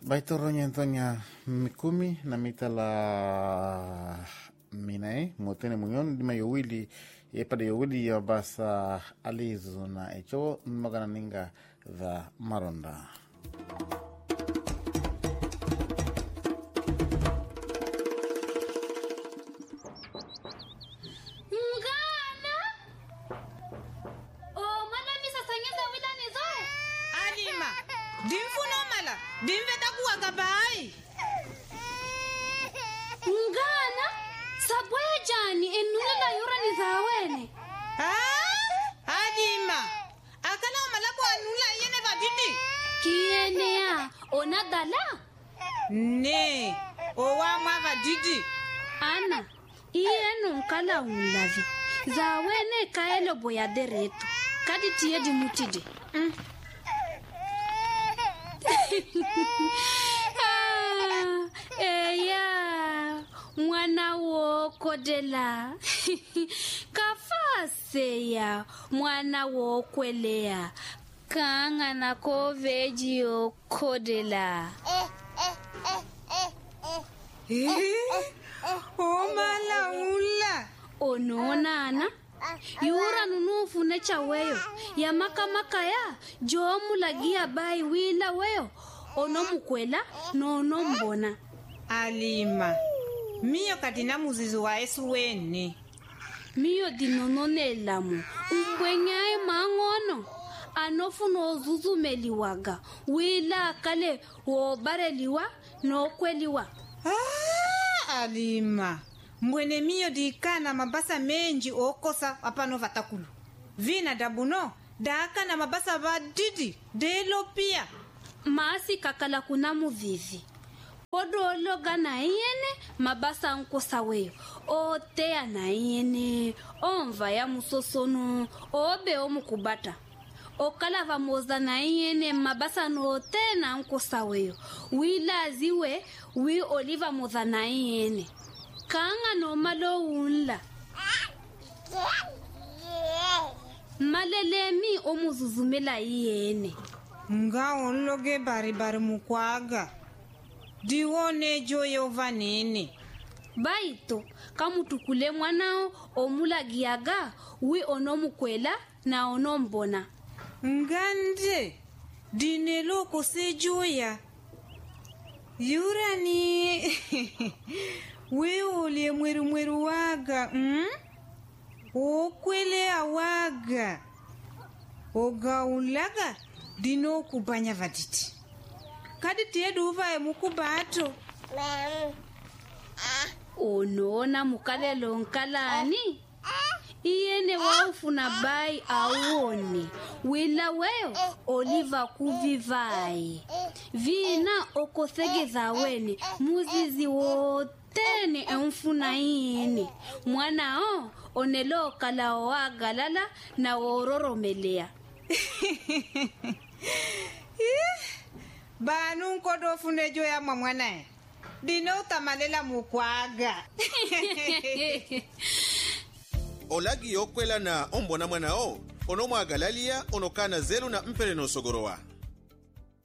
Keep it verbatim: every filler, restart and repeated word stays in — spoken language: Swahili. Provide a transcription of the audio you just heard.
Baitoronya Antonia Mikumi na mitala Minai motene munyon dima yowili e pada yowili ya basa alizo na echo magana ninga za maronda. Dimveta kuwaga bai. Ngana sabwe jani enuna la yura ni zawene. Ah? Adima. Akana malabu anula yene vadidi. Kiene ya ona dala? Ne. Owa mwa vadidi. Ana. Ienu nkala unlavi. Zawene kaelo boya deretu. Kadi tiye di mutidi. Mm. ah, eya mwana wo kodela kafase ya mwana wo kwelea kanga na koveji o kodela o mala ula ononana yura nunufu na chaweyo ya maka maka ya jomu lagia bai wila weyo ono mukwela no ono mbona Alima miyo katina muzizi wa esu wene miyo dinonone lamu umbwenyae mangono anofu no zuzumeliwaga wila kale wobareliwa no kweliwa ah, Alima mbwene miyo dikana mabasa menji okosa apano vatakulu vina dabuno daka na mabasa vadidi delo pia maasi kakala kuna muvivi podologa na iyene mabasa nkosa weyo otea na iyene onva ya musosono obe omukubata okalava moza na iyene mabasa note na nkosa weyo wila ziwe wi oliva moza na iyene kanga no malo unla malelemi omuzuzumela iyene nga onloge bari bari mukwaga diwone joyo vanene baito kamutukule mwanao omulagiaga wi onomukwela na onombona ngande dinelo kosejoya yurani we olie mweru mweru waga mm? okwele awaga ogaulaga dino kubanya vaditi kadi tiedu uvae mukubato onona mukalelo nkalani iyene waufuna bai auoni wila weyo oliva kuvivai vina okosegeza wene muzizi wotene emfuna iyene mwanao onelo kalao wagalala na wororomelea banu nkodo funejo ya mwanae dino tamalela mukwaga olagi yokwela na ombona mwanao ono mwagalalia onokana zelu na mpele no sogorowa